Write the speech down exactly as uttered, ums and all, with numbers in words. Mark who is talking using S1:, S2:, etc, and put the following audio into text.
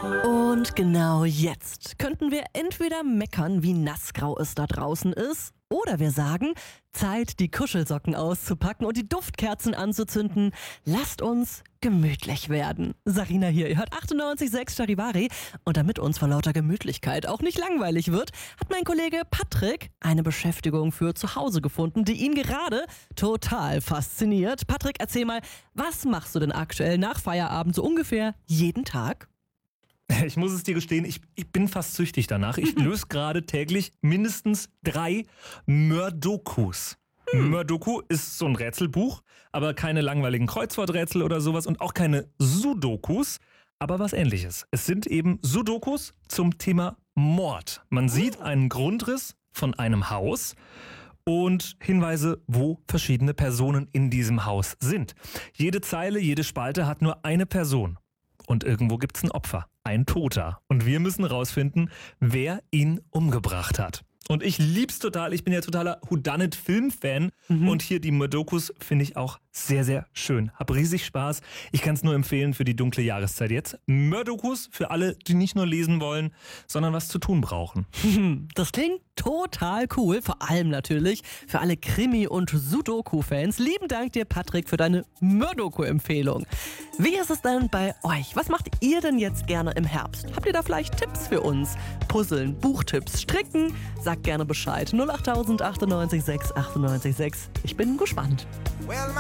S1: Und genau jetzt könnten wir entweder meckern, wie nassgrau es da draußen ist, oder wir sagen, Zeit, die Kuschelsocken auszupacken und die Duftkerzen anzuzünden. Lasst uns gemütlich werden. Sarina hier, ihr hört achtundneunzig Komma sechs Charivari. Und damit uns vor lauter Gemütlichkeit auch nicht langweilig wird, hat mein Kollege Patrick eine Beschäftigung für zu Hause gefunden, die ihn gerade total fasziniert. Patrick, erzähl mal, was machst du denn aktuell nach Feierabend so ungefähr jeden Tag?
S2: Ich muss es dir gestehen, ich, ich bin fast süchtig danach. Ich löse gerade täglich mindestens drei Mördokus. Hm. Mördoku ist so ein Rätselbuch, aber keine langweiligen Kreuzworträtsel oder sowas und auch keine Sudokus, aber was Ähnliches. Es sind eben Sudokus zum Thema Mord. Man sieht einen Grundriss von einem Haus und Hinweise, wo verschiedene Personen in diesem Haus sind. Jede Zeile, jede Spalte hat nur eine Person. Und irgendwo gibt es ein Opfer, ein Toter. Und wir müssen rausfinden, wer ihn umgebracht hat. Und ich lieb's total. Ich bin ja totaler Whodunit-Film-Fan. Mhm. Und hier die Mördokus finde ich auch sehr, sehr schön. Hab riesig Spaß. Ich kann es nur empfehlen für die dunkle Jahreszeit jetzt. Mördokus für alle, die nicht nur lesen wollen, sondern was zu tun brauchen.
S1: Das klingt total cool. Vor allem natürlich für alle Krimi- und Sudoku-Fans. Lieben Dank dir, Patrick, für deine Mördoku-Empfehlung. Wie ist es denn bei euch? Was macht ihr denn jetzt gerne im Herbst? Habt ihr da vielleicht Tipps für uns? Puzzeln, Buchtipps, Stricken? Sagt gerne Bescheid. null acht achtundneunzig sechs achtundneunzig sechs. Ich bin gespannt.
S3: Well,